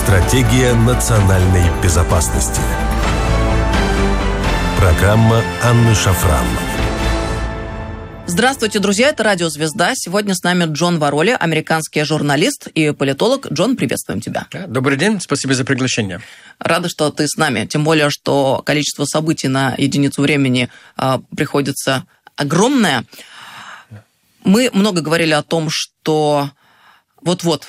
Стратегия национальной безопасности. Программа Анны Шафран. Здравствуйте, друзья, это Радио Звезда. Сегодня с нами Джон Вароли, американский журналист и политолог. Джон, приветствуем тебя. Добрый день, спасибо за приглашение. Рада, что ты с нами, тем более, что количество событий на единицу времени приходится огромное. Мы много говорили о том, что вот-вот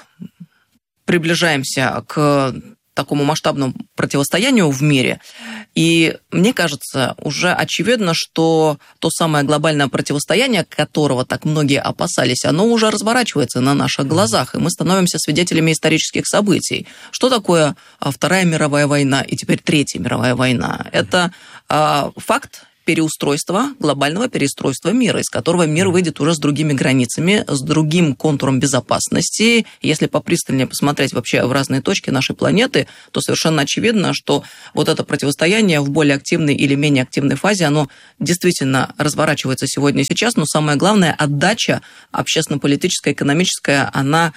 приближаемся к такому масштабному противостоянию в мире. И мне кажется, уже очевидно, что то самое глобальное противостояние, которого так многие опасались, оно уже разворачивается на наших глазах, и мы становимся свидетелями исторических событий. Что такое Вторая мировая война и теперь Третья мировая война? Это факт переустройства, глобального переустройства мира, из которого мир выйдет уже с другими границами, с другим контуром безопасности. Если попристальнее посмотреть вообще в разные точки нашей планеты, то совершенно очевидно, что вот это противостояние в более активной или менее активной фазе, оно действительно разворачивается сегодня и сейчас, но самое главное, отдача общественно-политическая, экономическая, она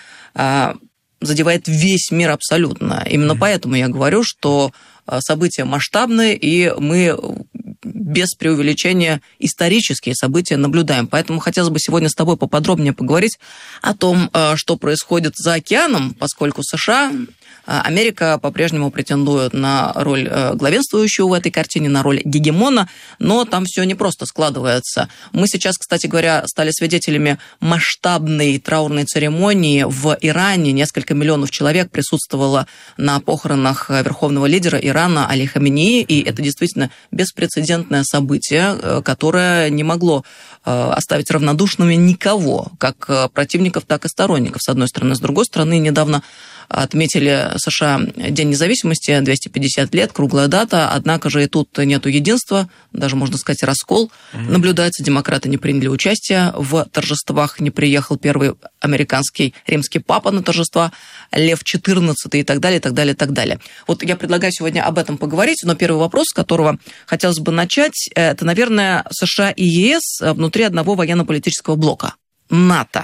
задевает весь мир абсолютно. Именно поэтому я говорю, что события масштабные, и мы без преувеличения исторические события наблюдаем. Поэтому хотелось бы сегодня с тобой поподробнее поговорить о том, что происходит за океаном, поскольку США, Америка по-прежнему претендует на роль главенствующего в этой картине, на роль гегемона, но там все не просто складывается. Мы сейчас, кстати говоря, стали свидетелями масштабной траурной церемонии в Иране. Несколько миллионов человек присутствовало на похоронах верховного лидера Ирана Али Хаменеи, и это действительно беспрецедентное событие, которое не могло оставить равнодушными никого, как противников, так и сторонников, с одной стороны. С другой стороны, недавно отметили США День независимости, 250 лет, круглая дата, однако же и тут нету единства, даже, можно сказать, раскол наблюдается. Демократы не приняли участие в торжествах, не приехал первый американский римский папа на торжества, Лев XIV и так далее, и так далее, и так далее. Вот я предлагаю сегодня об этом поговорить, но первый вопрос, с которого хотелось бы начать, это, наверное, США и ЕС внутри одного военно-политического блока – НАТО.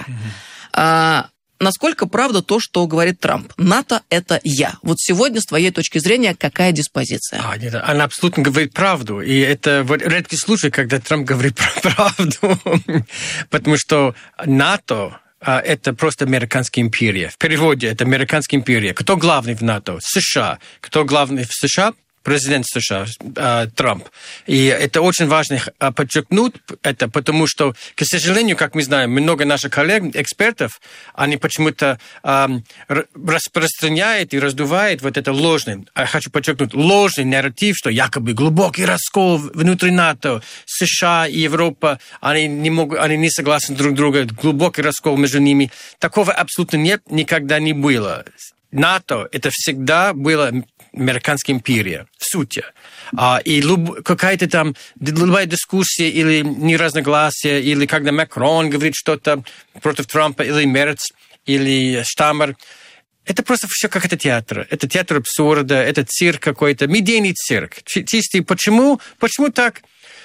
Насколько правда то, что говорит Трамп? НАТО – это я. Вот сегодня, с твоей точки зрения, какая диспозиция? Нет, она абсолютно говорит правду. И это вот редкий случай, когда Трамп говорит правду. Потому что НАТО – это просто американская империя. В переводе это американская империя. Кто главный в НАТО? США. Кто главный в США? Президент США Трамп. И это очень важно подчеркнуть, это потому что, к сожалению, как мы знаем, много наших коллег, экспертов, они почему-то распространяют и раздувают вот это ложный, я хочу подчеркнуть, ложный нарратив, что якобы глубокий раскол внутри НАТО, США и Европа, они не согласны друг с другом, глубокий раскол между ними. Такого абсолютно нет, никогда не было. НАТО – это всегда было американская империя, в сути. И какая-то там любая дискуссия или неразногласие, или когда Макрон говорит что-то против Трампа, или Мерц, или Штаммер, это просто все как это театр. Это театр абсурда, это цирк какой-то, медийный цирк. Чистый. Почему? Почему так?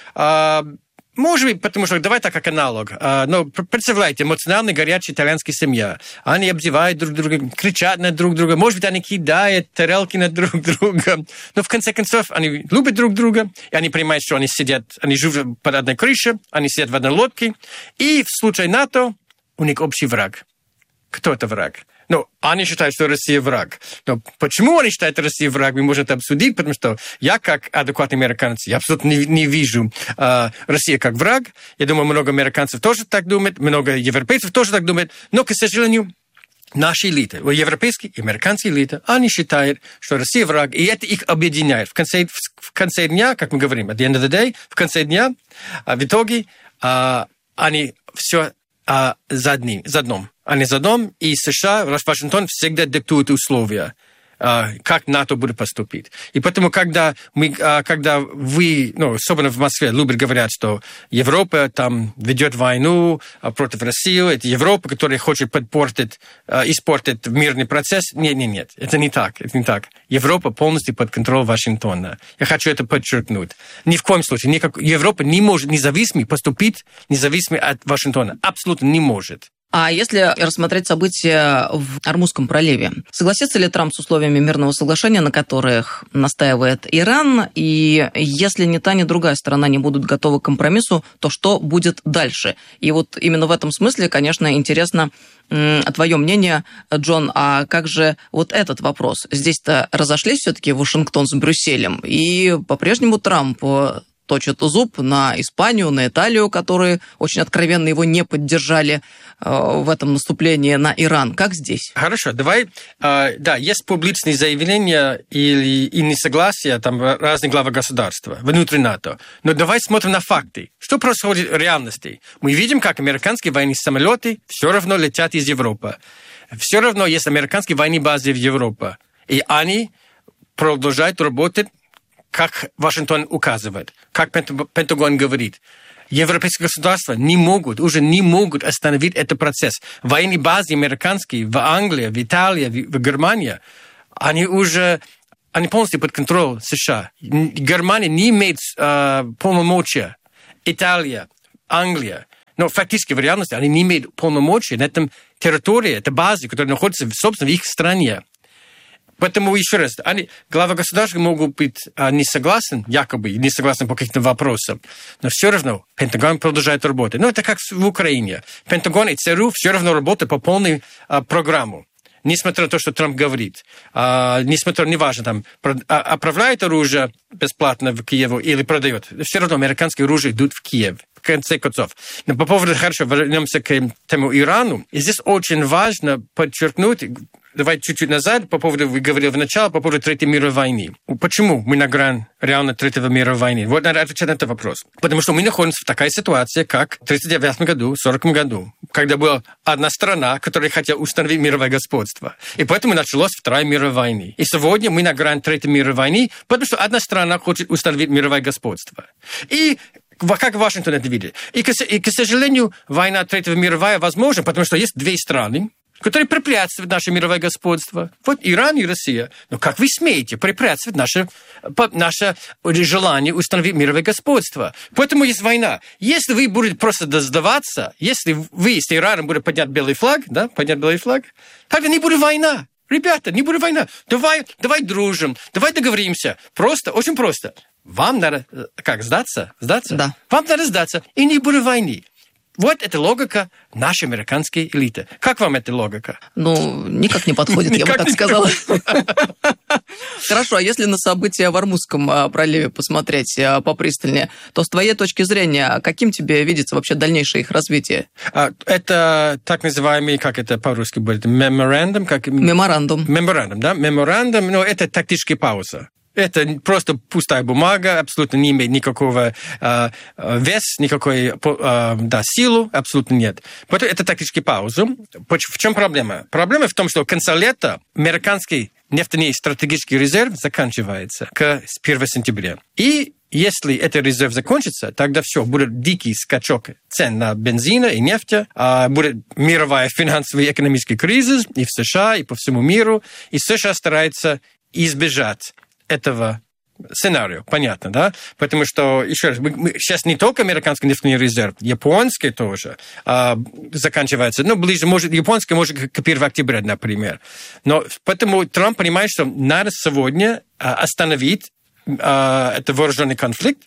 Может быть, потому что, давай так, как аналог. Но представляете, эмоционально горячая итальянская семья. Они обзывают друг друга, кричат на друг друга. Может быть, они кидают тарелки на друг друга. Но в конце концов, они любят друг друга. И они понимают, что они живут под одной крышей, они сидят в одной лодке. И в случае НАТО у них общий враг. Кто это враг? Ну, они считают, что Россия враг. Но почему они считают, что Россия враг, мы можем это обсудить, потому что я, как адекватный американец, я абсолютно не вижу Россию как враг. Я думаю, много американцев тоже так думают, много европейцев тоже так думают. Но, к сожалению, наши элиты, европейские и американские элиты, они считают, что Россия враг, и это их объединяет. В конце дня, как мы говорим, at the end of the day, в конце дня, в итоге, они все заодном. Они заодном, и США, Вашингтон всегда диктует условия, как НАТО будет поступить. И поэтому, когда вы, особенно в Москве, любят говорят, что Европа там ведет войну против России, это Европа, которая хочет испортить мирный процесс. Нет, это не так. Европа полностью под контролем Вашингтона. Я хочу это подчеркнуть. Ни в коем случае. Европа не может независимо поступить, независимо от Вашингтона. Абсолютно не может. А если рассмотреть события в Ормузском проливе, согласится ли Трамп с условиями мирного соглашения, на которых настаивает Иран? И если ни та, ни другая сторона не будут готовы к компромиссу, то что будет дальше? И вот именно в этом смысле, конечно, интересно твое мнение, Джон, а как же вот этот вопрос? Здесь-то разошлись все-таки Вашингтон с Брюсселем, и по-прежнему Трамп точит зуб на Испанию, на Италию, которые очень откровенно его не поддержали в этом наступлении на Иран. Как здесь? Хорошо, давай. Да, есть публичные заявления и несогласия, там разные главы государства внутри НАТО. Но давай смотрим на факты. Что происходит в реальности? Мы видим, как американские военные самолеты все равно летят из Европы. Все равно есть американские военные базы в Европе. И они продолжают работать, как Вашингтон указывает, как Пентагон говорит. Европейские государства уже не могут остановить этот процесс. Военные базы американские в Англии, в Италии, в Германии, они полностью под контролем США. Германия не имеет полномочия. Италия, Англия. Но фактически в реальности они не имеют полномочия на этом территории, это базы, которые находятся, собственно, в их стране. Поэтому, еще раз, главы государства могут быть не согласны, якобы не согласны по каким-то вопросам, но все равно Пентагон продолжает работать. Это как в Украине. Пентагон и ЦРУ все равно работают по полной программу. Несмотря на то, что Трамп говорит, неважно, там, отправляет оружие бесплатно в Киев или продает, все равно американские оружия идут в Киев, в конце концов. Но по поводу, хорошо, вернемся к тему Ирану. И здесь очень важно подчеркнуть, давай чуть-чуть назад, по поводу, вы говорили в начале, по поводу Третьей мировой войны. Почему мы на грани реально Третьей мировой войны? Вот надо отвечать на этот вопрос. Потому что мы находимся в такой ситуации, как в 1939 году, в 1940 году, когда была одна страна, которая хотела установить мировое господство. И поэтому началась Вторая мировая война. И сегодня мы на грани Третьей мировой войны, потому что одна страна хочет установить мировое господство. И как Вашингтон это видит. И, к сожалению, война Третьего мировая возможна, потому что есть две страны, которые препятствуют наше мировое господство. Вот Иран и Россия. Но как вы смеете препятствовать наше желание установить мировое господство? Поэтому есть война. Если вы будете просто сдаваться, если вы с Ираном будете поднять белый флаг, тогда не будет война. Ребята, не будет война. Давай дружим, давай договоримся. Просто, очень просто. Вам надо, сдаться? Да. Вам надо сдаться, и не будет войны. Вот это логика нашей американской элиты. Как вам эта логика? Никак не подходит, я бы так сказала. Хорошо, а если на события в Ормузском проливе посмотреть попристальнее, то с твоей точки зрения, каким тебе видится вообще дальнейшее их развитие? Это так называемый, как это по-русски будет, меморандум? Меморандум, да? Меморандум, но это тактическая пауза. Это просто пустая бумага, абсолютно не имеет никакого веса, никакой силы, абсолютно нет. Поэтому это тактическая пауза. В чем проблема? Проблема в том, что к концу лета американский нефтяной стратегический резерв заканчивается с 1 сентября. И если этот резерв закончится, тогда все, будет дикий скачок цен на бензин и нефть, будет мировая финансовая и экономическая кризис и в США, и по всему миру. И США старается избежать этого сценария, понятно, да? Потому что, еще раз, мы сейчас не только американский нефтяной резерв, японский тоже заканчивается. Ближе, японский может к 1 октября, например. Но поэтому Трамп понимает, что надо сегодня остановить этот вооруженный конфликт.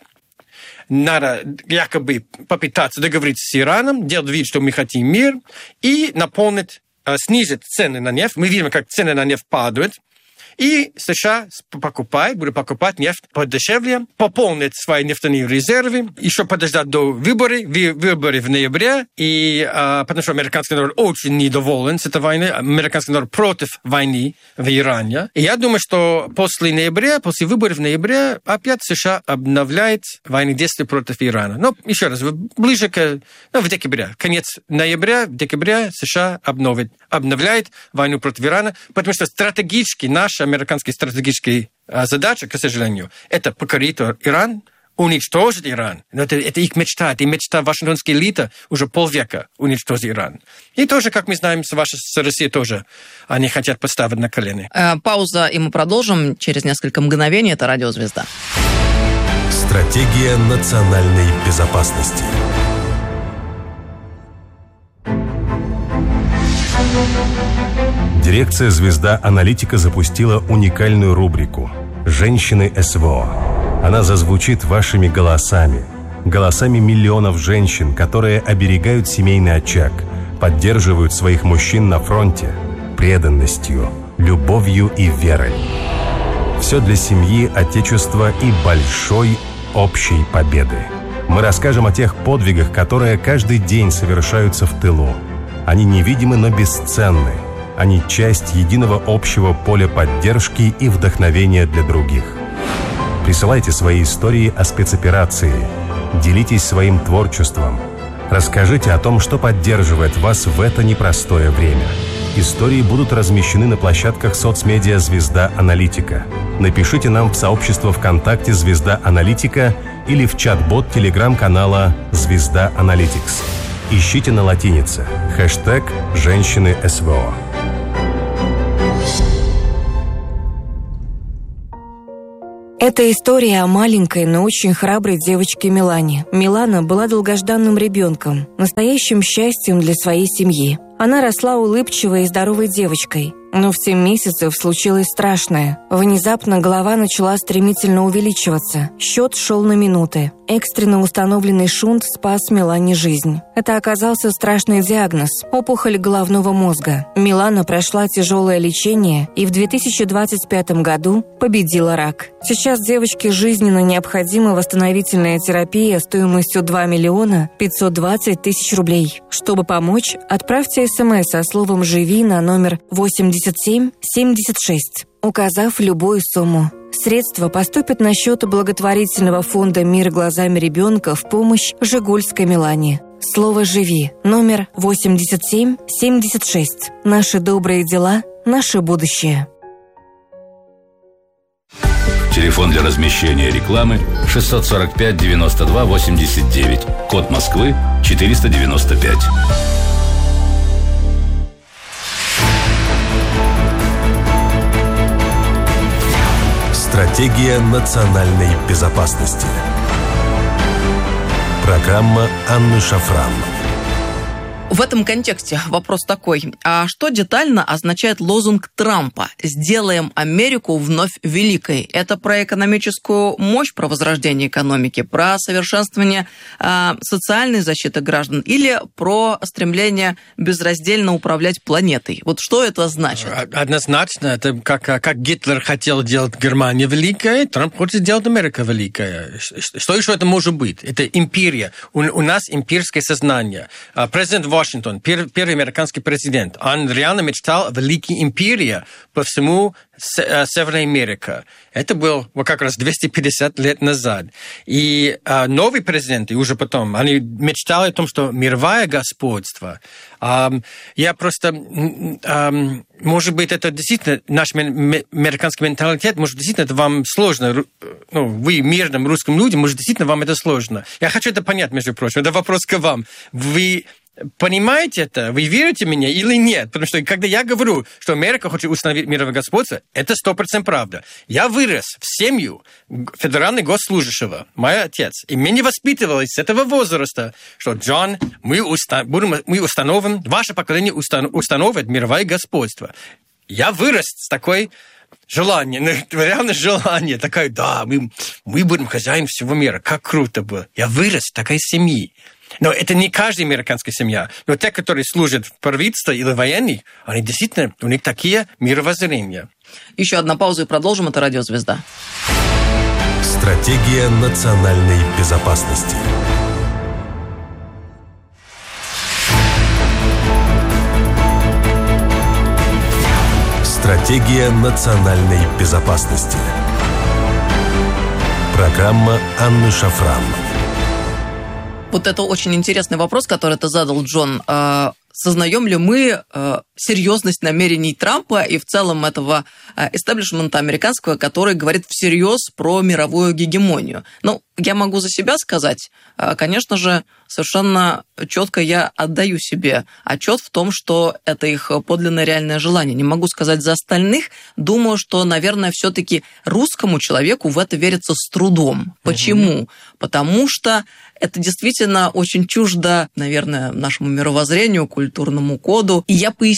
Надо якобы попытаться договориться с Ираном, делать вид, что мы хотим мир, и снизить цены на нефть. Мы видим, как цены на нефть падают. И США будет покупать нефть подешевле, пополнить свои нефтяные резервы, еще подождать до выборов в ноябре, потому что американский народ очень недоволен с этой войной, американский народ против войны в Иране. И я думаю, что после выборов в ноябре, опять США обновляет военные действия против Ирана. Но еще раз, ближе в декабре, конец ноября, в декабре США обновляет войну против Ирана, потому что стратегически наша американская стратегическая задача, к сожалению, это покорить Иран, уничтожить Иран. Это их мечта, это мечта вашингтонской элиты уже полвека уничтожить Иран. И тоже, как мы знаем, с Россией тоже они хотят поставить на колени. Пауза, и мы продолжим через несколько мгновений. Это «Радио Звезда». Стратегия национальной безопасности. Дирекция «Звезда Аналитика» запустила уникальную рубрику «Женщины СВО». Она зазвучит вашими голосами, голосами миллионов женщин, которые оберегают семейный очаг, поддерживают своих мужчин на фронте преданностью, любовью и верой. Все для семьи, отечества и большой общей победы. Мы расскажем о тех подвигах, которые каждый день совершаются в тылу. Они невидимы, но бесценны. Они часть единого общего поля поддержки и вдохновения для других. Присылайте свои истории о спецоперации. Делитесь своим творчеством. Расскажите о том, что поддерживает вас в это непростое время. Истории будут размещены на площадках соцмедиа «Звезда Аналитика». Напишите нам в сообщество ВКонтакте «Звезда Аналитика» или в чат-бот телеграм-канала «Звезда Аналитикс». Ищите на латинице хэштег «Женщины СВО». Это история о маленькой, но очень храброй девочке Милане. Милана была долгожданным ребенком, настоящим счастьем для своей семьи. Она росла улыбчивой и здоровой девочкой. Но в 7 месяцев случилось страшное. Внезапно голова начала стремительно увеличиваться. Счет шел на минуты. Экстренно установленный шунт спас Милане жизнь. Это оказался страшный диагноз – опухоль головного мозга. Милана прошла тяжелое лечение и в 2025 году победила рак. Сейчас девочке жизненно необходима восстановительная терапия стоимостью 2 миллиона 520 тысяч рублей. Чтобы помочь, отправьте СМС со словом «Живи» на номер 8776, указав любую сумму. Средства поступят на счет благотворительного фонда «Мир глазами ребенка» в помощь Жигульской Милане. Слово «Живи» номер 8776. Наши добрые дела, наше будущее. Телефон для размещения рекламы 645 92 89. Код Москвы 495. Стратегия национальной безопасности. Программа Анны Шафран. В этом контексте вопрос такой. А что детально означает лозунг Трампа «Сделаем Америку вновь великой»? Это про экономическую мощь, про возрождение экономики, про совершенствование социальной защиты граждан или про стремление безраздельно управлять планетой? Вот что это значит? Однозначно, это как Гитлер хотел делать Германию великой, Трамп хочет сделать Америку великой. Что еще это может быть? Это империя. У нас имперское сознание. Президент Вашингтон, первый американский президент, он реально мечтал о великой империи по всему Северной Америке. Это было как раз 250 лет назад. И новые президенты уже потом, они мечтали о том, что мировое господство. Я просто... может быть, это действительно наш американский менталитет, может, действительно это вам сложно. Ну, вы, мирным русским людям, может, действительно вам это сложно. Я хочу это понять, между прочим. Это вопрос к вам. Вы понимаете это? Вы верите мне или нет? Потому что, когда я говорю, что Америка хочет установить мировое господство, это 100% правда. Я вырос в семью федерального госслужащего, мой отец, и меня воспитывали с этого возраста, что, Джон, мы установим, ваше поколение установит мировое господство. Я вырос с такой желание, реально желание, такое, да, мы будем хозяин всего мира, как круто было. Я вырос в такой семье. Но это не каждая американская семья. Но те, которые служат в правительстве или военных, они действительно, у них такие мировоззрения. Еще одна пауза и продолжим. Это «Радио Звезда». Стратегия национальной безопасности. Стратегия национальной безопасности. Программа Анны Шафран. Вот это очень интересный вопрос, который ты задал, Джон. Сознаем ли мы серьезность намерений Трампа и в целом этого истеблишмента американского, который говорит всерьез про мировую гегемонию? Ну, я могу за себя сказать, конечно же, совершенно четко я отдаю себе отчет в том, что это их подлинное реальное желание. Не могу сказать за остальных. Думаю, что, наверное, все-таки русскому человеку в это верится с трудом. Почему? Потому что это действительно очень чуждо, наверное, нашему мировоззрению, культурному коду. И я поясню.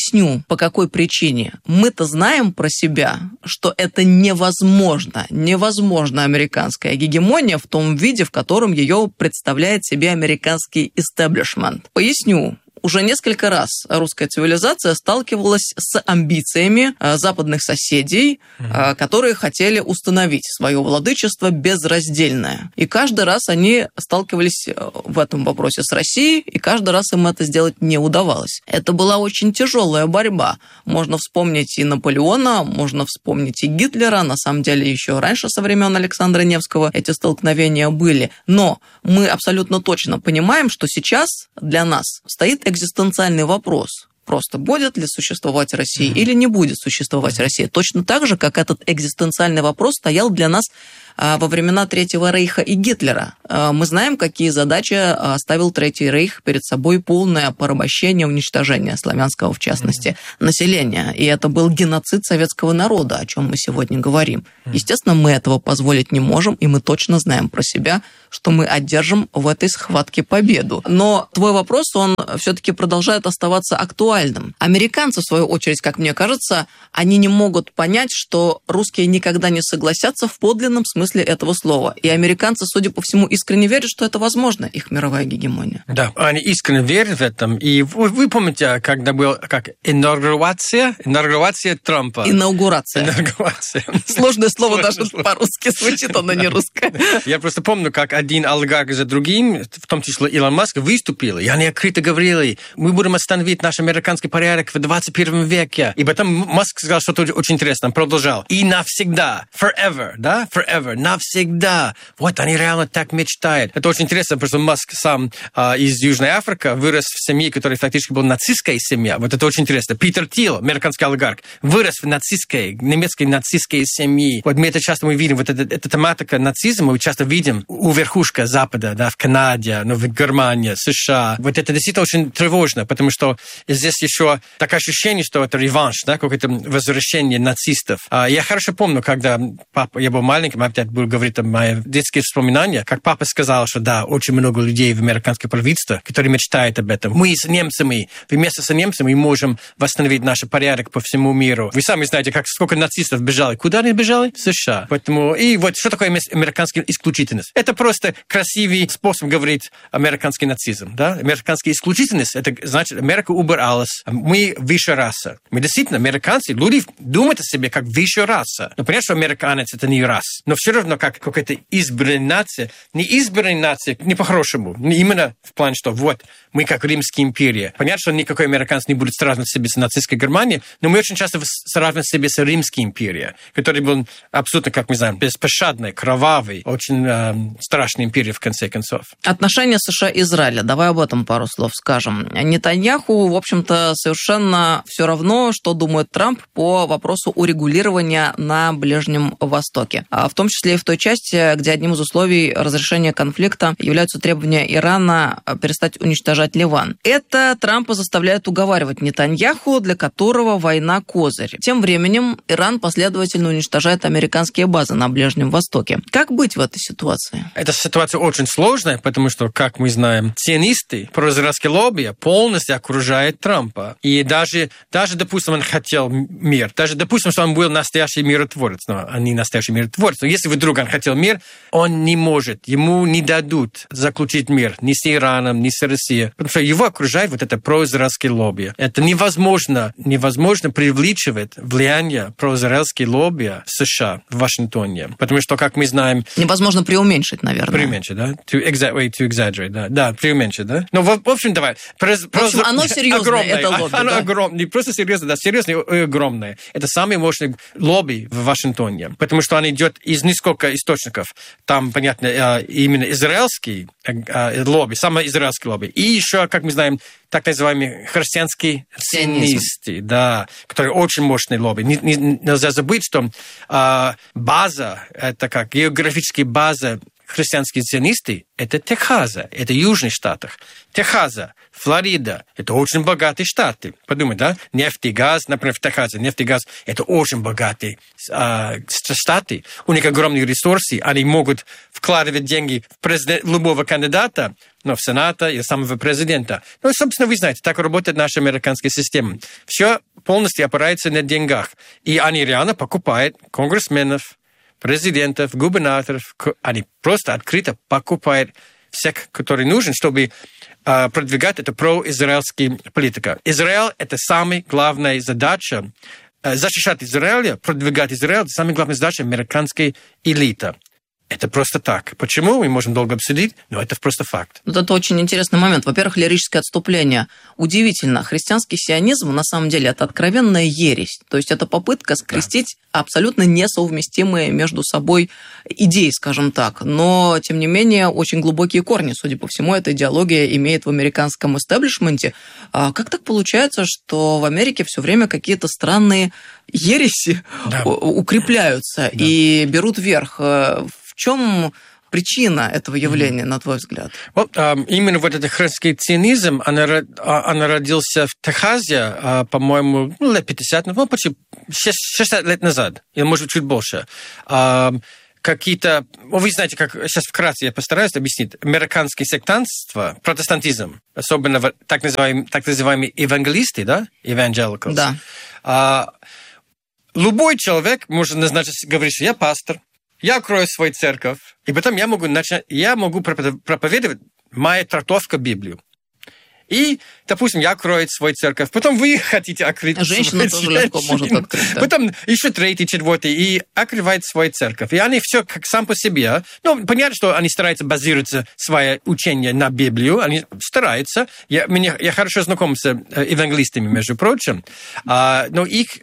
Поясню, по какой причине. Мы-то знаем про себя, что это невозможно. Невозможна американская гегемония в том виде, в котором ее представляет себе американский истеблишмент. Поясню. Уже несколько раз русская цивилизация сталкивалась с амбициями западных соседей, которые хотели установить свое владычество безраздельное. И каждый раз они сталкивались в этом вопросе с Россией, и каждый раз им это сделать не удавалось. Это была очень тяжелая борьба. Можно вспомнить и Наполеона, можно вспомнить и Гитлера. На самом деле, еще раньше, со времен Александра Невского, эти столкновения были. Но мы абсолютно точно понимаем, что сейчас для нас стоит экзистенциальный вопрос. Просто будет ли существовать Россия или не будет существовать Россия. Точно так же, как этот экзистенциальный вопрос стоял для нас во времена Третьего Рейха и Гитлера. Мы знаем, какие задачи ставил Третий Рейх перед собой: полное порабощение, уничтожение славянского, в частности, населения. И это был геноцид советского народа, о чем мы сегодня говорим. Естественно, мы этого позволить не можем, и мы точно знаем про себя, что мы одержим в этой схватке победу. Но твой вопрос, он все-таки продолжает оставаться актуальным. Американцы, в свою очередь, как мне кажется, они не могут понять, что русские никогда не согласятся в подлинном смысле этого слова. И американцы, судя по всему, искренне верят, что это возможно, их мировая гегемония. Да, они искренне верят в этом. И вы помните, когда был инаугурация Трампа? Инаугурация. Сложное слово даже по-русски звучит, оно не русское. Я просто помню, как один олигарх за другим, в том числе Илон Маск, выступил, и они открыто говорили: мы будем остановить наш американский порядок в 21 веке. И потом Маск сказал что-то очень интересное, он продолжал. И навсегда, forever, да, forever, навсегда. Вот они реально так мечтают. Это очень интересно, потому что Маск сам из Южной Африки вырос в семье, которая фактически была нацистская семья. Вот это очень интересно. Питер Тил, американский олигарх, вырос в немецкой нацистской семье. Вот мы это часто видим, вот эта тематика нацизма, мы часто видим у верхушки Запада, да, в Канаде, в Германии, США. Вот это действительно очень тревожно, потому что здесь еще такое ощущение, что это реванш, да, какое-то возвращение нацистов. Я хорошо помню, когда я был маленьким, опять буду говорить о мои детские воспоминания, как папа сказал, что да, очень много людей в американском правительстве, которые мечтают об этом. Мы с немцами, вместе с немцами можем восстановить наш порядок по всему миру. Вы сами знаете, сколько нацистов бежали. Куда они бежали? В США. Поэтому, и вот что такое американская исключительность? Это просто красивый способ говорить американский нацизм. Да? Американская исключительность, это значит, Америка убралась. Мы высшая раса. Мы действительно, американцы, люди думают о себе как высшая раса. Но понятно, что американец это не рас. Но все равно как какая-то избранная нация. Не избранная нация, не по-хорошему. Именно в плане, что вот, мы как Римская империя. Понятно, что никакой американец не будет сравнивать себя с нацистской Германией, но мы очень часто сравниваем себя с Римской империей, которая была абсолютно, как мы знаем, беспощадной, кровавой, очень страшной империей в конце концов. Отношения США и Израиля. Давай об этом пару слов скажем. Нетаньяху, в общем-то, совершенно все равно, что думает Трамп по вопросу урегулирования на Ближнем Востоке. В том числе и в той части, где одним из условий разрешения конфликта являются требования Ирана перестать уничтожать Ливан. Это Трампа заставляет уговаривать Нетаньяху, для которого война козырь. Тем временем Иран последовательно уничтожает американские базы на Ближнем Востоке. Как быть в этой ситуации? Эта ситуация очень сложная, потому что, как мы знаем, сионисты, произраильские лобби полностью окружают Трампа. И даже допустим, он хотел мир, даже допустим, что он был настоящий миротворец, но он не настоящий миротворец, но если вдруг он хотел мир, он не может, ему не дадут заключить мир ни с Ираном, ни с Россией, потому что его окружает вот это произраильское лобби. Это невозможно привлечивать влияние произраильского лобби в США, в Вашингтоне, потому что, как мы знаем... Невозможно преуменьшить, наверное. Преуменьшить, да? To exaggerate, да? Да, преуменьшить, да? Ну, в общем, давай. В общем, оно серьезное, огромное, это лобби, оно да? огромное, не просто серьезное, да, серьезное и огромное. Это самый мощный лобби в Вашингтоне, потому что он идет из нескольких источников. Там, понятно, именно израильский лобби, самое израильское лобби. И еще, как мы знаем, так называемые христианские сионисты, да, которые очень мощные лобби. Нельзя забыть, что база, это как географическая база христианские сионисты – это Техаса, это Южных Штатах. Техаса, Флорида – это очень богатые штаты. Подумай, да? Нефть и газ, например, в Техасе, нефть и газ – это очень богатые штаты. У них огромные ресурсы, они могут вкладывать деньги в любого кандидата, но в Сената и самого президента. Ну, собственно, вы знаете, так работает наша американская система. Все полностью опирается на деньгах. И они реально покупают конгрессменов, президентов, губернаторов. Они просто открыто покупают всех, которые нужен, чтобы продвигать это произраильская политика. Израиль — это самая главная задача. Защищать Израиль, продвигать Израиль — это самая главная задача американской элиты. Это просто так. Почему? Мы можем долго обсудить, но это просто факт. Вот это очень интересный момент. Во-первых, лирическое отступление. Удивительно. Христианский сионизм, на самом деле, это откровенная ересь. То есть это попытка скрестить абсолютно несовместимые между собой идеи, скажем так. Но, тем не менее, очень глубокие корни. Судя по всему, эта идеология имеет в американском истеблишменте. А как так получается, что в Америке все время какие-то странные ереси укрепляются и берут верх? В чем причина этого явления, на твой взгляд? Вот, именно вот этот христианский сионизм, он родился в Техасе, по-моему, лет 50, ну, почти 60 лет назад, или, может быть, чуть больше. Какие-то... Вы знаете, как... Сейчас вкратце я постараюсь объяснить. Американское сектантство, протестантизм, особенно так называемые евангелисты, да? Evangelicals. Да. Любой человек может назначить, говорить, что я пастор, я открою свою церковь, и потом я могу проповедовать моя трактовка Библии. И, допустим, я открою свою церковь, потом вы хотите открыть женщина тоже легко может открыть. Да. Потом еще третий, четвертый, и открывает свою церковь. И они все как сам по себе. Ну, понятно, что они стараются базироваться свое учение на Библию, они стараются. Я хорошо знаком с евангелистами, между прочим, но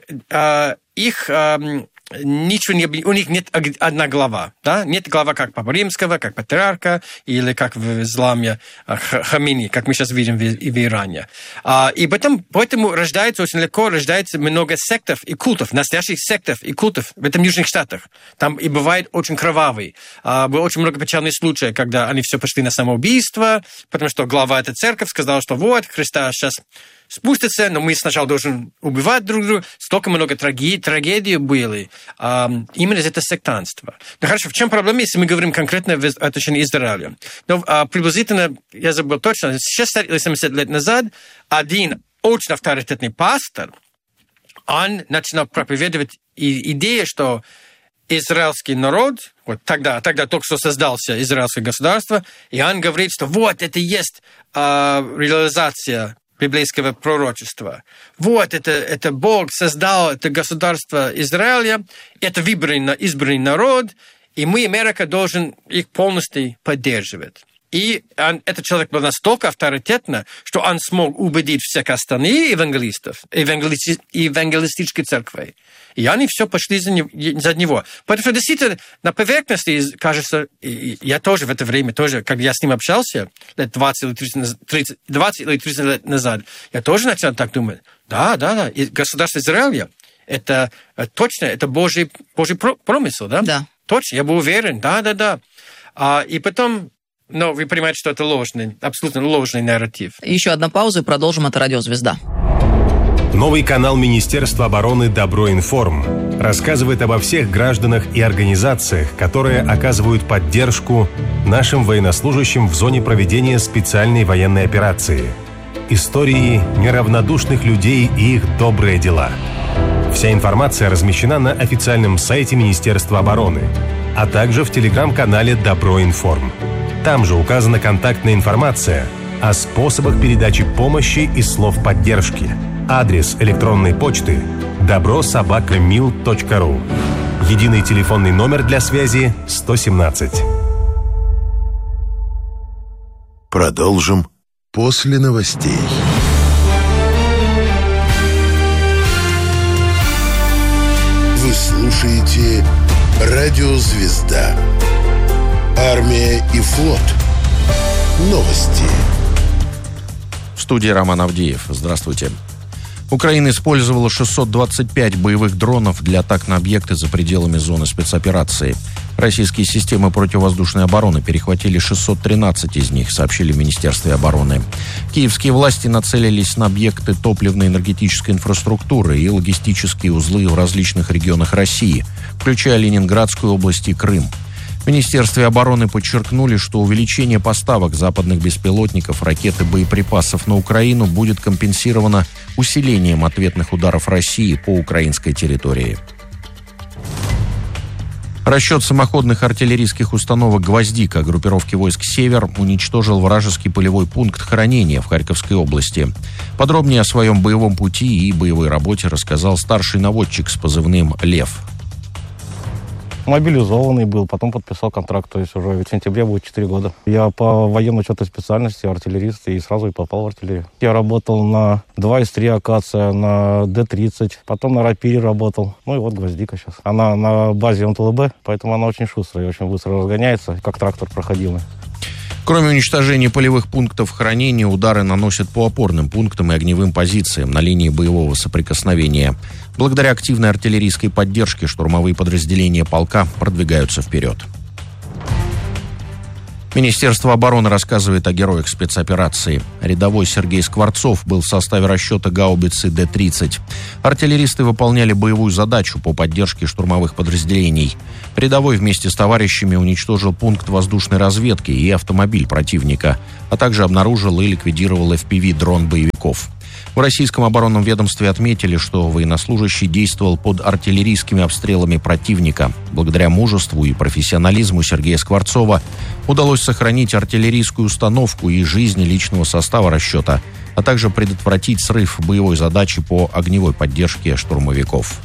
их ничего не... У них нет одна глава, да? Нет глава как Папа Римского, как Патриарха, или как в исламе Хамини, как мы сейчас видим в Иране. И поэтому очень легко рождается много сектов и культов, настоящих сектов и культов в этом Южных Штатах. Там и бывает очень кровавый. Было очень много печальных случаев, когда они все пошли на самоубийство, потому что глава этой церкви сказала, что вот, Христа сейчас спустится, но мы сначала должны убивать друг друга. Столько много трагедий было. Именно это сектантство. Ну хорошо, в чем проблема, если мы говорим конкретно в отношении Израиля? Ну, приблизительно, я забыл точно, 60 или 70 лет назад один очень авторитетный пастор, он начал проповедовать идею, что израильский народ, вот тогда только что создался израильское государство, и он говорит, что вот это и есть реализация библейского пророчества. Вот это Бог создал это государство Израиля, это избранный народ, и мы, Америка, должен их полностью поддерживать. И этот человек был настолько авторитетный, что он смог убедить всех остальных евангелистических церквей. И они все пошли за него. Потому что действительно на поверхности, кажется, я тоже в это время, когда я с ним общался, лет 20 или 30 лет назад, я тоже начал так думать. Да. И государство Израиля, это точно, это Божий промысел, да? Да. Точно, я был уверен, да. И потом... Но вы понимаете, что это абсолютно ложный нарратив. Еще одна пауза и продолжим. Это «Радио Звезда». Новый канал Министерства обороны «Доброинформ» рассказывает обо всех гражданах и организациях, которые оказывают поддержку нашим военнослужащим в зоне проведения специальной военной операции. Истории неравнодушных людей и их добрые дела. Вся информация размещена на официальном сайте Министерства обороны, а также в телеграм-канале «Доброинформ». Там же указана контактная информация о способах передачи помощи и слов поддержки. Адрес электронной почты добро@mil.ru. Единый телефонный номер для связи 117. Продолжим после новостей. Вы слушаете «Радио Звезда». Армия и флот. Новости. В студии Роман Авдеев. Здравствуйте. Украина использовала 625 боевых дронов для атак на объекты за пределами зоны спецоперации. Российские системы противовоздушной обороны перехватили 613 из них, сообщили в Министерстве обороны. Киевские власти нацелились на объекты топливно-энергетической инфраструктуры и логистические узлы в различных регионах России, включая Ленинградскую область и Крым. В Министерстве обороны подчеркнули, что увеличение поставок западных беспилотников, ракет и боеприпасов на Украину будет компенсировано усилением ответных ударов России по украинской территории. Расчет самоходных артиллерийских установок «Гвоздика» группировки войск «Север» уничтожил вражеский полевой пункт хранения в Харьковской области. Подробнее о своем боевом пути и боевой работе рассказал старший наводчик с позывным «Лев». Мобилизованный был, потом подписал контракт, то есть уже в сентябре будет 4 года. Я по военно-учетной специальности артиллерист и сразу и попал в артиллерию. Я работал на 2С3 «Акация», на Д-30, потом на «Рапире» работал. Ну и вот «Гвоздика» сейчас. Она на базе МТЛБ, поэтому она очень шустрая и очень быстро разгоняется, как трактор проходимый. Кроме уничтожения полевых пунктов хранения, удары наносят по опорным пунктам и огневым позициям на линии боевого соприкосновения. Благодаря активной артиллерийской поддержке штурмовые подразделения полка продвигаются вперед. Министерство обороны рассказывает о героях спецоперации. Рядовой Сергей Скворцов был в составе расчета гаубицы Д-30. Артиллеристы выполняли боевую задачу по поддержке штурмовых подразделений. Рядовой вместе с товарищами уничтожил пункт воздушной разведки и автомобиль противника, а также обнаружил и ликвидировал FPV-дрон боевиков. В российском оборонном ведомстве отметили, что военнослужащий действовал под артиллерийскими обстрелами противника. Благодаря мужеству и профессионализму Сергея Скворцова удалось сохранить артиллерийскую установку и жизни личного состава расчета, а также предотвратить срыв боевой задачи по огневой поддержке штурмовиков.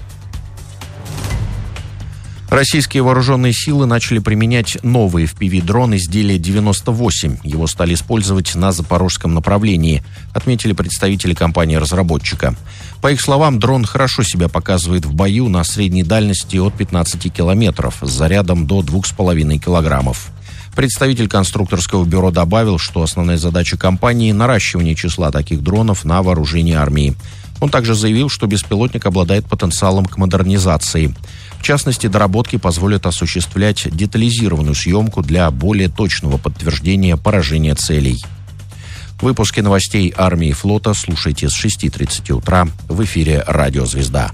Российские вооруженные силы начали применять новый FPV-дрон изделия 98. Его стали использовать на запорожском направлении, отметили представители компании-разработчика. По их словам, дрон хорошо себя показывает в бою на средней дальности от 15 километров с зарядом до 2,5 килограммов. Представитель конструкторского бюро добавил, что основная задача компании – наращивание числа таких дронов на вооружении армии. Он также заявил, что беспилотник обладает потенциалом к модернизации. В частности, доработки позволят осуществлять детализированную съемку для более точного подтверждения поражения целей. Выпуски новостей армии и флота слушайте с 6:30 утра в эфире «Радио Звезда».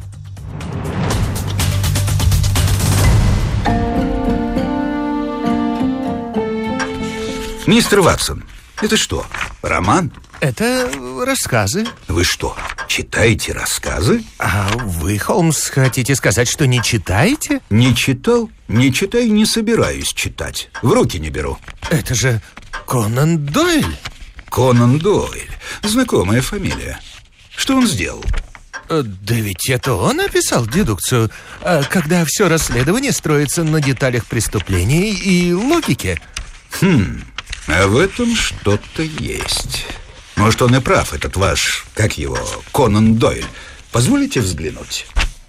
Мистер Ватсон, это что, роман? Это рассказы. Вы что, читаете рассказы? А вы, Холмс, хотите сказать, что не читаете? Не читал? Не читаю, не собираюсь читать. В руки не беру. Это же Конан Дойль. Конан Дойль. Знакомая фамилия. Что он сделал? Да ведь это он описал дедукцию, когда все расследование строится на деталях преступлений и логике. А в этом что-то есть. Может, он и прав, этот ваш, как его, Конан Дойль. Позволите взглянуть?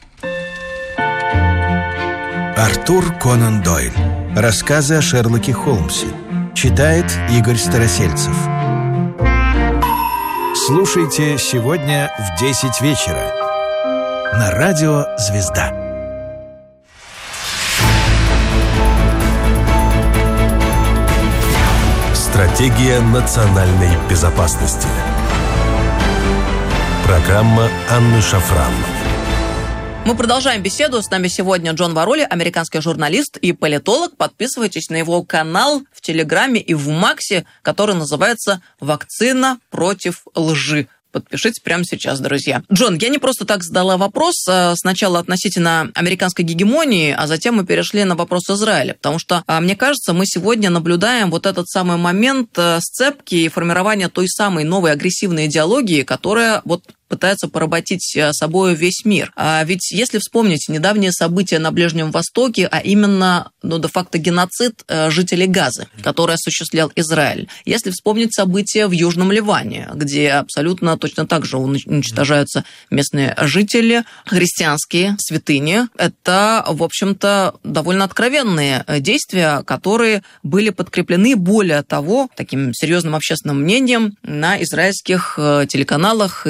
Артур Конан Дойль. Рассказы о Шерлоке Холмсе. Читает Игорь Старосельцев. Слушайте сегодня в 10 вечера на радио «Звезда». Стратегия национальной безопасности. Программа Анны Шафран. Мы продолжаем беседу. С нами сегодня Джон Вароли, американский журналист и политолог. Подписывайтесь на его канал в Телеграме и в Максе, который называется «Вакцина против лжи». Подпишитесь прямо сейчас, друзья. Джон, я не просто так задала вопрос сначала относительно американской гегемонии, а затем мы перешли на вопрос Израиля, потому что, мне кажется, мы сегодня наблюдаем вот этот самый момент сцепки и формирования той самой новой агрессивной идеологии, которая вот пытается поработить собой весь мир. А ведь если вспомнить недавние события на Ближнем Востоке, а именно, де-факто геноцид жителей Газы, который осуществлял Израиль. Если вспомнить события в Южном Ливане, где абсолютно точно так же уничтожаются местные жители, христианские святыни, это, в общем-то, довольно откровенные действия, которые были подкреплены, более того, таким серьезным общественным мнением на израильских телеканалах и в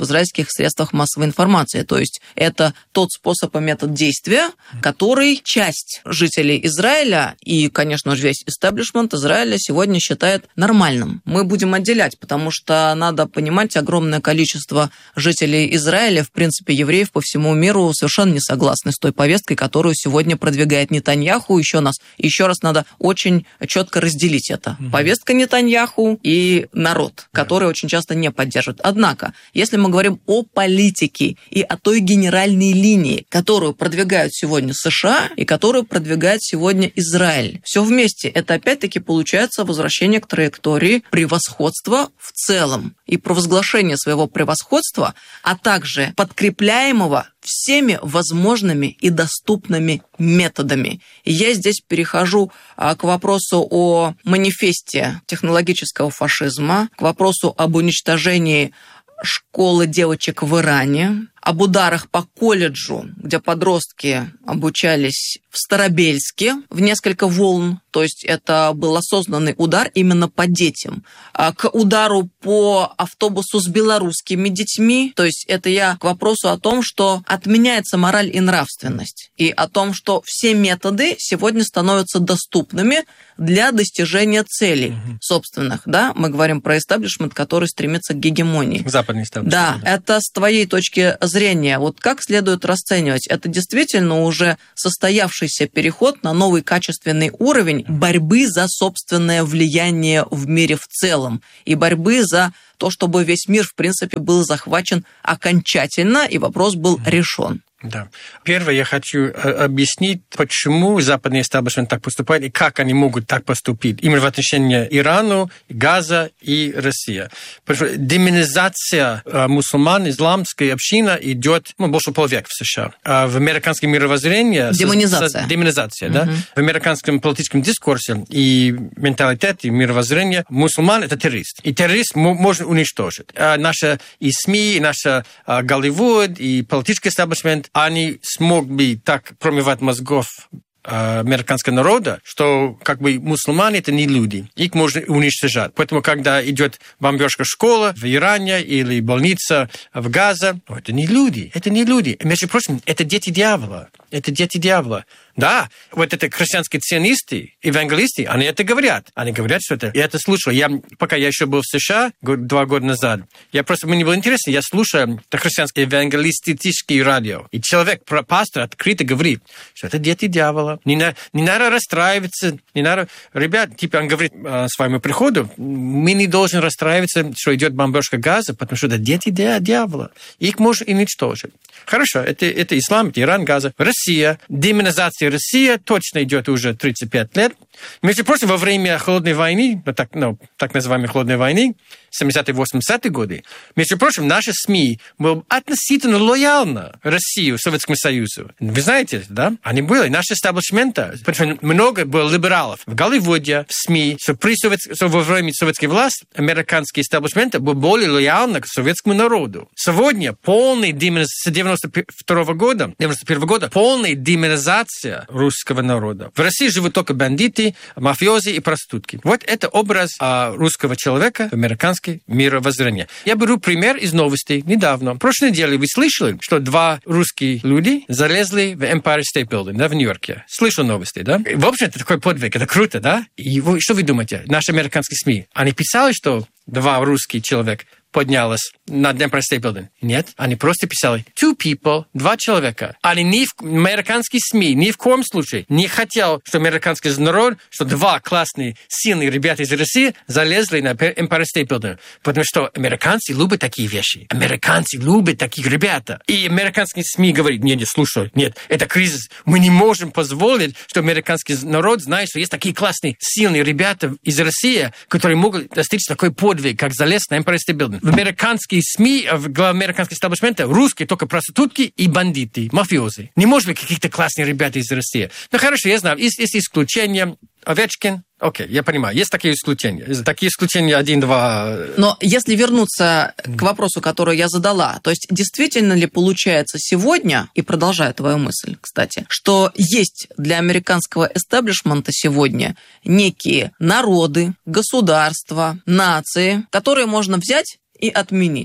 израильских средствах массовой информации. То есть это тот способ и метод действия, который часть жителей Израиля и, конечно же, весь истеблишмент Израиля сегодня считает нормальным. Мы будем отделять, потому что надо понимать, огромное количество жителей Израиля, в принципе, евреев по всему миру совершенно не согласны с той повесткой, которую сегодня продвигает Нетаньяху. Еще раз надо очень четко разделить это. Повестка Нетаньяху и народ, который очень часто не поддерживает. Однако, если мы говорим о политике и о той генеральной линии, которую продвигают сегодня США и которую продвигает сегодня Израиль, все вместе это опять-таки получается возвращение к траектории превосходства в целом и провозглашение своего превосходства, а также подкрепляемого всеми возможными и доступными методами. И я здесь перехожу к вопросу о манифесте технологического фашизма, к вопросу об уничтожении школы девочек в Иране, об ударах по колледжу, где подростки обучались в Старобельске в несколько волн, то есть это был осознанный удар именно по детям, к удару по автобусу с белорусскими детьми, то есть это я к вопросу о том, что отменяется мораль и нравственность, и о том, что все методы сегодня становятся доступными для достижения целей собственных, да, мы говорим про эстаблишмент, который стремится к гегемонии. Западный эстаблишмент. Да, это с твоей точки зрения, вот как следует расценивать? Это действительно уже состоявшийся переход на новый качественный уровень борьбы за собственное влияние в мире в целом и борьбы за то, чтобы весь мир, в принципе, был захвачен окончательно и вопрос был решен. Да. Первое, я хочу объяснить, почему западный эстаблишмент так поступает и как они могут так поступить. Именно в отношении Ирану, Газа и России. Потому что демонизация мусульман, исламской общины идет больше полвека в США. А в американском мировоззрении... Демонизация, да. В американском политическом дискурсе и менталитете, и мировоззрении мусульман – это террорист. И террорист можно уничтожить. Наши и СМИ, и наш Голливуд, и политический эстаблишмент они смогли так промывать мозгов американского народа, что как бы мусульмане это не люди, их можно уничтожать. Поэтому, когда идет бомбежка школы в Иране или больница в Газе, это не люди, это не люди. Между прочим, это дети дьявола. Это дети дьявола. Да, вот это христианские ционисты, евангелисты, они это говорят. Они говорят, что это... Я это слушал. Пока я еще был в США 2 года назад, мне было интересно, я слушаю это христианское евангелистическое радио. И человек, пастор, открыто говорит, что это дети дьявола. Не надо расстраиваться. Не надо... Ребят, он говорит своему приходу, мы не должны расстраиваться, что идет бомбежка Газа, потому что это дети дьявола. Их можно уничтожить. Хорошо, это ислам, это Иран, Газа. Россия, демонизация России точно идет уже 35 лет. Между прочим, во время Холодной войны, так называемой Холодной войны, 70-е, 80-е годы, между прочим, наши СМИ были относительно лояльны России, Советскому Союзу. Вы знаете, да? Они были, наши эстаблишменты, потому что много было либералов в Голливуде, в СМИ, что во время советской власти американские эстаблишменты были более лояльны к советскому народу. Сегодня полная демонизация, с 91 года, полная демонизация русского народа. В России живут только бандиты, мафиози и проститутки. Вот это образ русского человека в американском мировоззрении. Я беру пример из новостей недавно. В прошлой неделе вы слышали, что 2 русские люди залезли в Empire State Building, да, в Нью-Йорке. Слышал новости, да? В общем, это такой подвиг, это круто, да? И что вы думаете? Наши американские СМИ, они писали, что 2 русских человека поднялась над Empire State Building? Нет, они просто писали 2 people, 2 человека. Они американские СМИ ни в коем случае не хотел, что американский народ, что 2 классные, сильные ребята из России залезли на Empire State Building. Потому что американцы любят такие вещи. Американцы любят таких ребят. И американские СМИ говорят, нет, слушай, нет, это кризис. Мы не можем позволить, что американский народ знает, что есть такие классные, сильные ребята из России, которые могут достичь такой подвиг, как залез на Empire State Building. В американские СМИ, в американских эстаблишментах русские только проститутки и бандиты, мафиози. Не может быть каких-то классных ребят из России. Ну, хорошо, я знаю, есть исключения. Овечкин, окей, я понимаю, есть такие исключения. Такие исключения 1-2... Но если вернуться к вопросу, который я задала, то есть действительно ли получается сегодня, и продолжаю твою мысль, кстати, что есть для американского эстаблишмента сегодня некие народы, государства, нации, которые можно взять и отменить?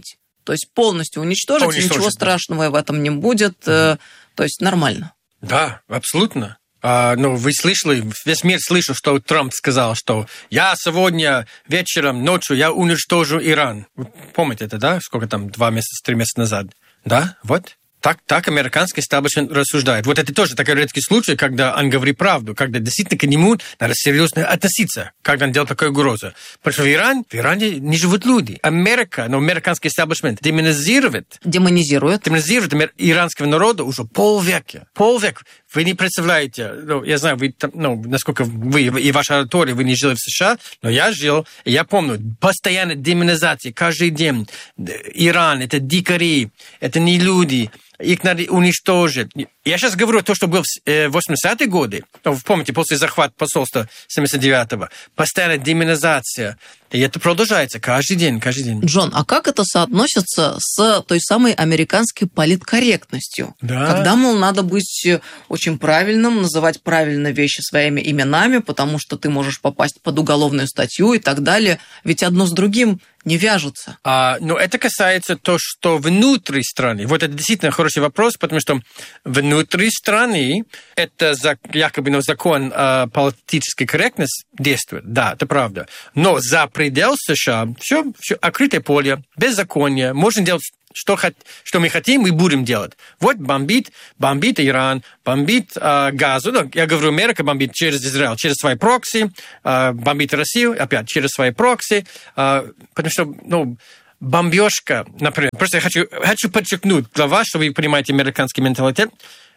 То есть полностью уничтожить, ничего страшного в этом не будет. То есть нормально. Да, абсолютно. Вы слышали, весь мир слышал, что Трамп сказал, что я сегодня вечером, ночью я уничтожу Иран. Вы помните это, да? Сколько там, 2 месяца, 3 месяца назад? Да, вот. Так американский истеблишмент рассуждает. Вот это тоже такой редкий случай, когда он говорит правду, когда действительно к нему надо серьезно относиться, когда он делает такую угрозу. Потому что в Иране не живут люди. Американский истеблишмент демонизирует иранского народа уже полвека. Вы не представляете, я знаю, насколько вы и ваша аудитория, вы не жили в США, но я жил, и я помню, постоянная демонизация каждый день. Иран, это дикари, это не люди, их надо уничтожить. Я сейчас говорю то, что было в 80-е годы. Помните, после захвата посольства 79-го. Постоянная демонизация. И это продолжается каждый день. Джон, а как это соотносится с той самой американской политкорректностью? Да. Когда, мол, надо быть очень правильным, называть правильно вещи своими именами, потому что ты можешь попасть под уголовную статью и так далее. Ведь одно с другим не вяжутся. Но это касается того, что внутри страны. Вот это действительно хороший вопрос, потому что внутри страны это якобы закон политической корректности действует. Да, это правда. Но за предел США все открытое поле, беззаконие. Можно делать что мы хотим и будем делать. Вот бомбит Иран, бомбит Газу. Я говорю, Америка бомбит через Израиль, через свои прокси, бомбит Россию, опять через свои прокси. Потому что, бомбежка, например, просто я хочу подчеркнуть для вас, что вы понимаете американский менталитет.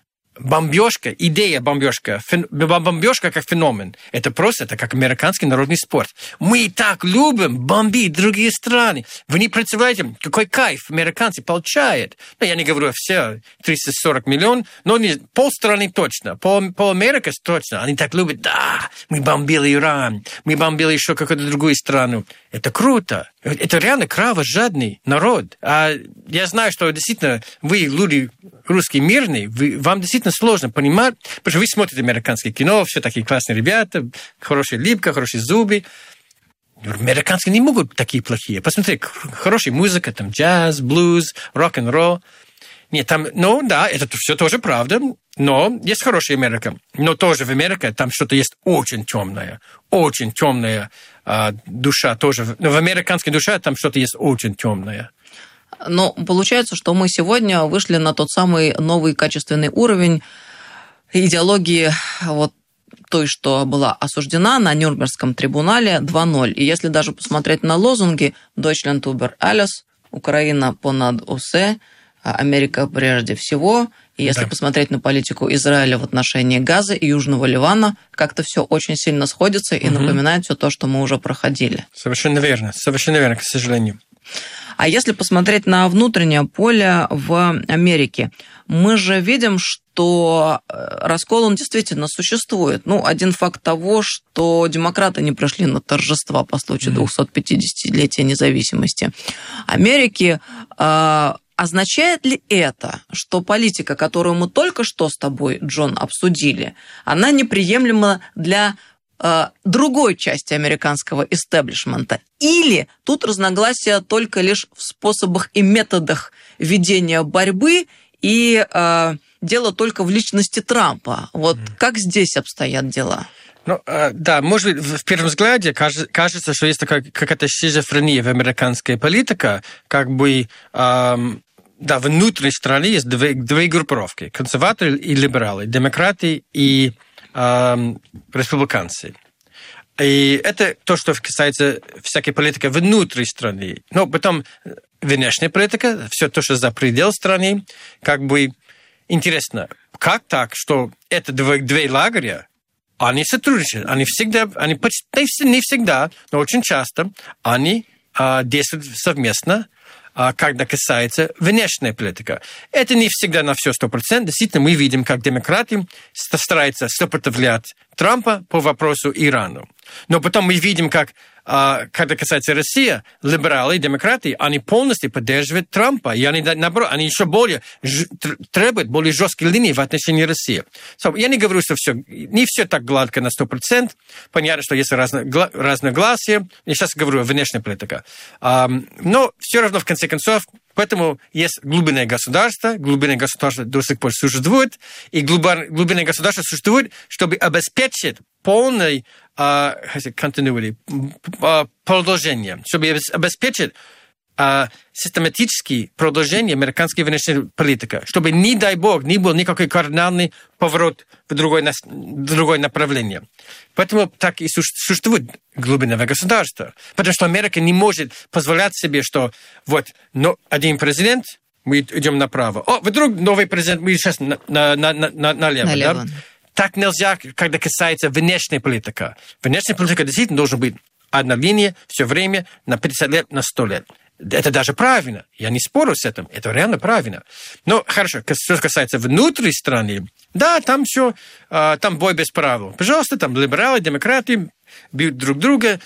Идея бомбежка как феномен, это как американский народный спорт. Мы так любим бомбить другие страны. Вы не представляете, какой кайф американцы получают. Я не говорю все, 340 миллионов, но полстраны точно, пол Америки точно. Они так любят, да, мы бомбили Иран, мы бомбили еще какую-то другую страну. Это круто. Это реально кровожадный народ. А я знаю, что действительно вы, люди русские мирные, вам действительно сложно понимать, потому что вы смотрите американское кино, все такие классные ребята, хорошая липка, хорошие зубы. Американские не могут быть такие плохие. Посмотри, хорошая музыка, там джаз, блюз, рок-н-ролл. Нет, там, это все тоже правда, но есть хорошая Америка. Но тоже в Америке там что-то есть очень темная душа тоже. Но в американской душе там что-то есть очень темное. Но получается, что мы сегодня вышли на тот самый новый качественный уровень идеологии той, что была осуждена на Нюрнбергском трибунале 2.0. И если даже посмотреть на лозунги «Deutschland über alles», «Украина понад усе», «Америка прежде всего», и если посмотреть на политику Израиля в отношении Газа и Южного Ливана, как-то все очень сильно сходится и напоминает все то, что мы уже проходили. Совершенно верно, к сожалению. А если посмотреть на внутреннее поле в Америке, мы же видим, что раскол, он действительно существует. Один факт того, что демократы не пришли на торжества по случаю 250-летия независимости Америки. Означает ли это, что политика, которую мы только что с тобой, Джон, обсудили, она неприемлема для другой части американского истеблишмента? Или тут разногласия только лишь в способах и методах ведения борьбы, и дело только в личности Трампа? Как здесь обстоят дела? Да, может быть, в первом взгляде кажется, что есть такая какая-то шизофрения в американской политике, внутри страны есть две группировки: консерваторы и либералы, демократы и республиканцы. И это то, что касается всякой политики внутри страны. Но потом внешняя политика, все то, что за предел страны, интересно, как так, что это две лагеря, они сотрудничают, не всегда, но очень часто они действуют совместно, когда касается внешней политики. Это не всегда на все 100%. Действительно, мы видим, как демократы стараются сопротивлять Трампа по вопросу Ирана. Но потом мы видим, как, когда касается России, либералы и демократы, они полностью поддерживают Трампа. И они, наоборот, они еще более требуют более жесткой линии в отношении России. Я не говорю, что не все так гладко на 100%. Понятно, что есть разногласия. Я сейчас говорю о внешней политике. Но все равно, в конце концов, Поэтому есть глубинное государство до сих пор существует, и глубинное государство существует, чтобы обеспечить полное продолжение, чтобы обеспечить систематическое продолжение американской внешней политики, чтобы, не дай бог, не был никакой кардинальный поворот в другое направление. Поэтому так и существует глубинное государство. Потому что Америка не может позволять себе, что один президент, мы идем направо. Вдруг новый президент, мы сейчас налево. Да? Так нельзя, когда касается внешней политики. Внешняя политика действительно должна быть одна линия все время на 50 лет, на 100 лет. Это даже правильно. Я не спорю с этим. Это реально правильно. Но хорошо, что касается внутренней страны, да, там все, там бой без правил. Пожалуйста, там либералы, демократы бьют друг друга,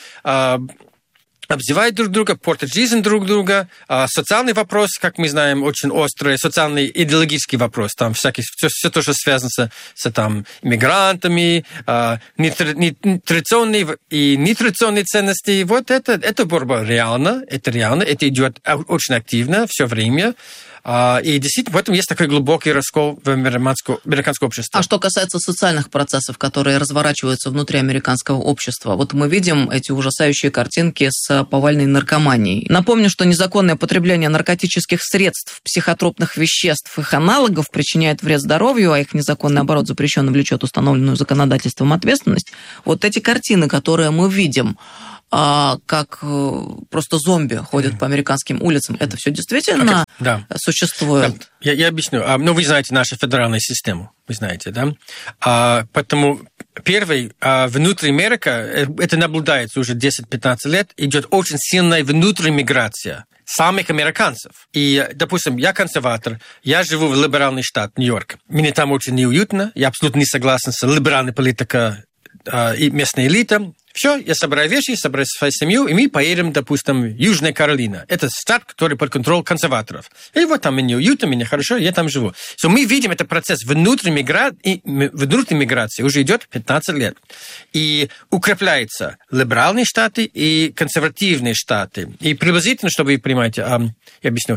обзывают друг друга, портят жизнь друг друга. Социальный вопрос, как мы знаем, очень острый, социальный идеологический вопрос. Там все то, что связано с там, иммигрантами, нетрадиционные и нетрадиционные ценности. Вот это борьба реально, это идет очень активно все время. И действительно, в этом есть такой глубокий раскол в американском обществе. А что касается социальных процессов, которые разворачиваются внутри американского общества, вот мы видим эти ужасающие картинки с повальной наркоманией. Напомню, что незаконное потребление наркотических средств, психотропных веществ, их аналогов причиняет вред здоровью, а их незаконный оборот запрещен и влечет установленную законодательством ответственность. Вот эти картины, которые мы видим, как просто зомби ходят по американским улицам. Это все действительно существует? Да. Я объясню. Вы знаете нашу федеральную систему. Вы знаете, да? Поэтому внутри Америки, это наблюдается уже 10-15 лет, идет очень сильная внутренняя миграция самих американцев. И, допустим, я консерватор, я живу в либеральный штат Нью-Йорк. Мне там очень неуютно, я абсолютно не согласен с либеральной политикой и местной элитой. Все, я собираю вещи, собираю свою семью, и мы поедем, допустим, в Южная Каролина. Это штат, который под контролем консерваторов. И вот там мне уютно, мне хорошо, я там живу. Мы видим этот процесс внутренней миграции уже идет 15 лет. И укрепляются либеральные штаты и консервативные штаты. И приблизительно, чтобы вы понимаете, я объясню,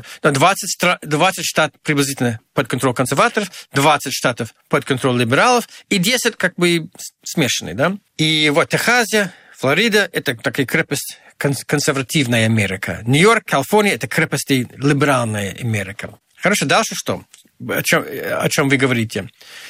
20 штатов приблизительно под контролем консерваторов, 20 штатов под контролем либералов, и 10 как бы смешанные, да? И вот Техасе, Флорида – это такая крепость консервативная Америка. Нью-Йорк, Калифорния – это крепость либеральная Америка. Хорошо, дальше что? О чем вы говорите?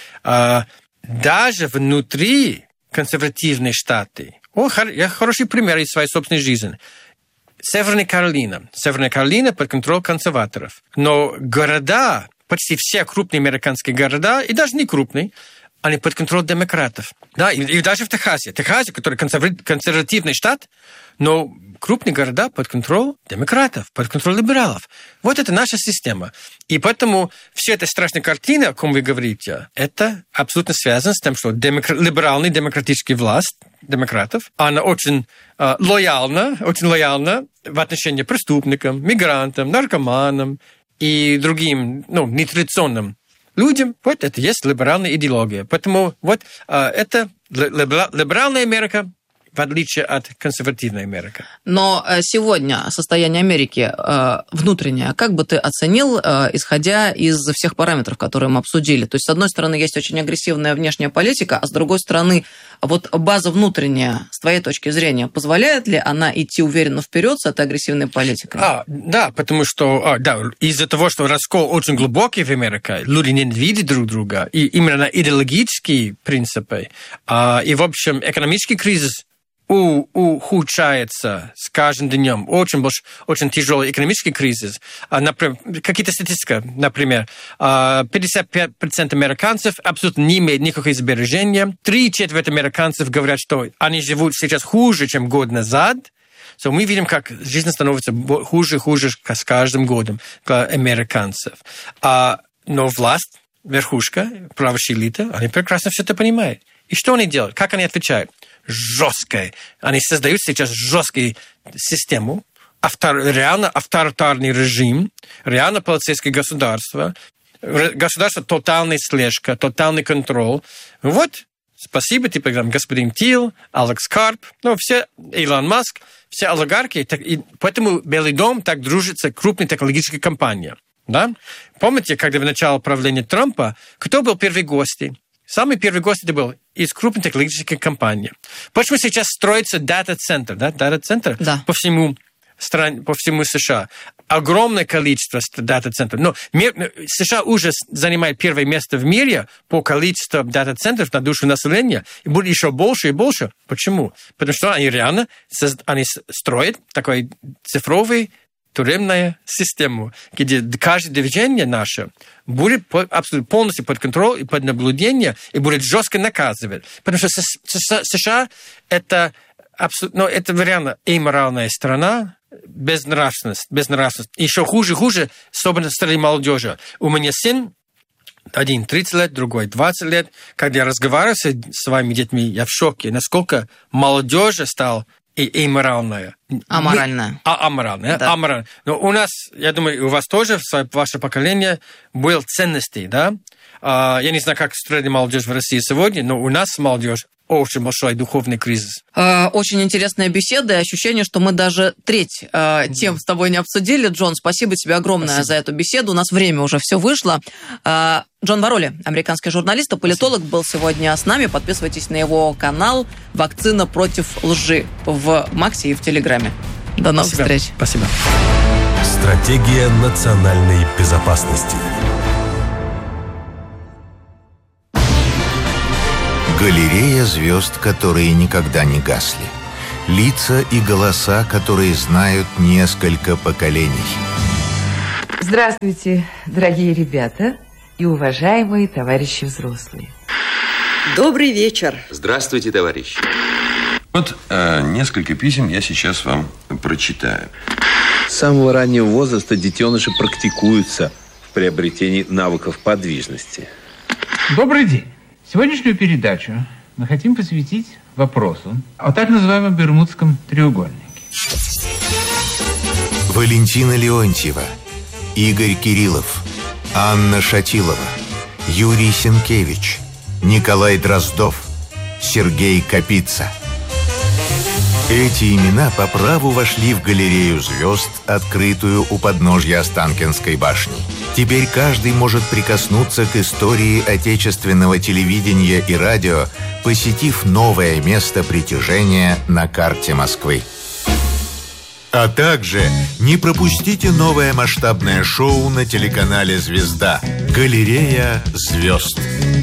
Даже внутри консервативные штаты. Я хороший пример из своей собственной жизни. Северная Каролина под контролем консерваторов. Но города, почти все крупные американские города, и даже не крупные, они под контролем демократов. Да, и даже в Техасе, который консервативный штат, но крупные города под контролем демократов, под контролем либералов. Вот это наша система. И поэтому вся эта страшная картина, о ком вы говорите, это абсолютно связано с тем, что либеральная демократическая власть демократов, она очень лояльна в отношении преступникам, мигрантам, наркоманам и другим, нетрадиционным людям. Вот это есть либеральная идеология. Поэтому вот это либеральная Америка, в отличие от консервативной Америки. Но сегодня состояние Америки внутреннее, как бы ты оценил, исходя из всех параметров, которые мы обсудили? То есть, с одной стороны, есть очень агрессивная внешняя политика, а с другой стороны, вот база внутренняя, с твоей точки зрения, позволяет ли она идти уверенно вперед с этой агрессивной политикой? Да, потому что из-за того, что раскол очень глубокий в Америке, люди ненавидят друг друга, и именно идеологические принципы, и, в общем, экономический кризис ухудшается с каждым днем. Очень тяжелый экономический кризис. Например, какие-то статистики, например, 55% американцев абсолютно не имеют никакого сбережения. 3/4 американцев говорят, что они живут сейчас хуже, чем год назад. Мы видим, как жизнь становится хуже и хуже с каждым годом для американцев. Но власть, верхушка, правящая элита, они прекрасно все это понимают. И что они делают? Как они отвечают? Жесткое. Они создают сейчас жесткую систему, реально авторитарный режим, реально полицейское государство, тотальная слежка, тотальный контроль. Вот, спасибо, господин Тил, Алекс Карп, все, Илон Маск, все олигархи, и поэтому Белый дом так дружит с крупной технологической компанией. Да? Помните, когда в начале правления Трампа, кто был первый гость? Самый первый гость это был из крупной технологической компании. Почему сейчас строится дата-центр? Да? Дата-центр по всему США. Огромное количество дата-центров. Но США уже занимает первое место в мире по количеству дата-центров на душу населения. И будет еще больше и больше. Почему? Потому что они реально строят такой цифровый тюремную систему, где каждое движение наше будет абсолютно полностью под контролем и под наблюдением, и будет жестко наказывать. Потому что США это абсолютно, это реально аморальная страна, безнравственность. Еще хуже, особенно среди молодежи. У меня сын, один 30 лет, другой 20 лет. Когда я разговариваю с своими детьми, я в шоке, насколько молодежь стала и аморальная. Аморальная. Аморальная. Да. Аморальная. Но у нас, я думаю, у вас тоже, ваше поколение, было ценности, да? Я не знаю, как среди молодежи в России сегодня, но у нас молодежь очень большой духовный кризис. Очень интересная беседа, и ощущение, что мы даже треть тем с тобой не обсудили. Джон, спасибо тебе огромное за эту беседу. У нас время уже все вышло. Джон Вароли, американский журналист и политолог, был сегодня с нами. Подписывайтесь на его канал «Вакцина против лжи» в Максе и в Телеграме. До новых встреч. Спасибо. Стратегия национальной безопасности. Галерея звезд, которые никогда не гасли. Лица и голоса, которые знают несколько поколений. Здравствуйте, дорогие ребята и уважаемые товарищи взрослые. Добрый вечер. Здравствуйте, товарищи. Вот несколько писем я сейчас вам прочитаю. С самого раннего возраста детеныши практикуются в приобретении навыков подвижности. Добрый день. Сегодняшнюю передачу мы хотим посвятить вопросу о так называемом Бермудском треугольнике. Валентина Леонтьева, Игорь Кириллов, Анна Шатилова, Юрий Сенкевич, Николай Дроздов, Сергей Капица. Эти имена по праву вошли в галерею звезд, открытую у подножья Останкинской башни. Теперь каждый может прикоснуться к истории отечественного телевидения и радио, посетив новое место притяжения на карте Москвы. А также не пропустите новое масштабное шоу на телеканале «Звезда» «Галерея звезд».